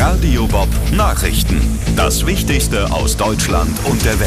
Radio Bob Nachrichten. Das Wichtigste aus Deutschland und der Welt.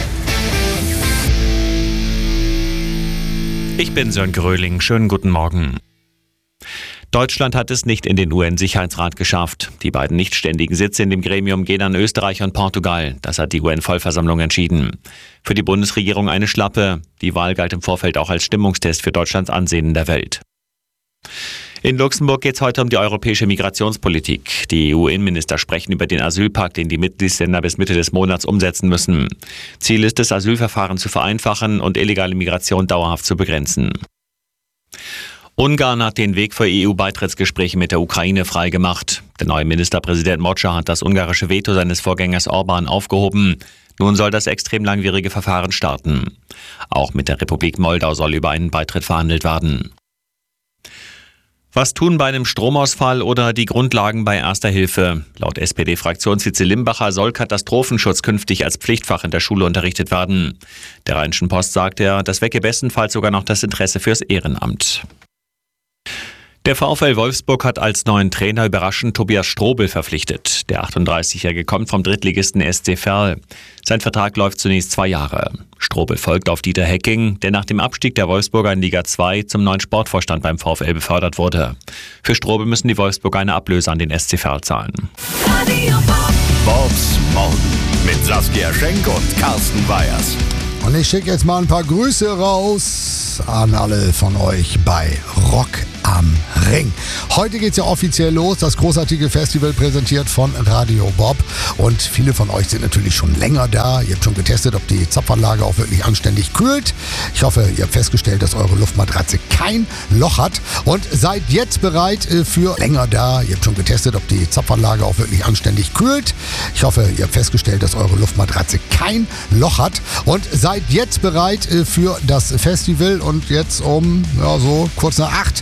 Ich bin Sören Gröling. Schönen guten Morgen. Deutschland hat es nicht in den UN-Sicherheitsrat geschafft. Die beiden nicht ständigen Sitze in dem Gremium gehen an Österreich und Portugal. Das hat die UN-Vollversammlung entschieden. Für die Bundesregierung eine Schlappe. Die Wahl galt im Vorfeld auch als Stimmungstest für Deutschlands Ansehen in der Welt. In Luxemburg geht es heute um die europäische Migrationspolitik. Die EU-Innenminister sprechen über den Asylpakt, den die Mitgliedsländer bis Mitte des Monats umsetzen müssen. Ziel ist es, Asylverfahren zu vereinfachen und illegale Migration dauerhaft zu begrenzen. Ungarn hat den Weg für EU-Beitrittsgespräche mit der Ukraine freigemacht. Der neue Ministerpräsident Mocsa hat das ungarische Veto seines Vorgängers Orban aufgehoben. Nun soll das extrem langwierige Verfahren starten. Auch mit der Republik Moldau soll über einen Beitritt verhandelt werden. Was tun bei einem Stromausfall oder die Grundlagen bei Erster Hilfe? Laut SPD-Fraktionsvize Limbacher soll Katastrophenschutz künftig als Pflichtfach in der Schule unterrichtet werden. Der Rheinischen Post sagt er, das wecke bestenfalls sogar noch das Interesse fürs Ehrenamt. Der VfL Wolfsburg hat als neuen Trainer überraschend Tobias Strobel verpflichtet. Der 38-Jährige kommt vom Drittligisten SC Verl. Sein Vertrag läuft zunächst 2 Jahre. Strobel folgt auf Dieter Hecking, der nach dem Abstieg der Wolfsburger in Liga 2 zum neuen Sportvorstand beim VfL befördert wurde. Für Strobel müssen die Wolfsburger eine Ablöse an den SC Verl zahlen. Bobs Morgen mit Saskia Schenk und Carsten Weyers. Und ich schicke jetzt mal ein paar Grüße raus an alle von euch bei Rock am Ring. Heute geht's ja offiziell los, das großartige Festival präsentiert von Radio Bob. Und viele von euch sind natürlich schon länger da. Ihr habt schon getestet, ob die Zapfanlage auch wirklich anständig kühlt. Ich hoffe, ihr habt festgestellt, dass eure Luftmatratze kein Loch hat und seid jetzt bereit für länger da. Ihr habt schon getestet, ob die Zapfanlage auch wirklich anständig kühlt. Ich hoffe, ihr habt festgestellt, dass eure Luftmatratze kein Loch hat und seid jetzt bereit für das Festival. Und jetzt um so kurz nach 8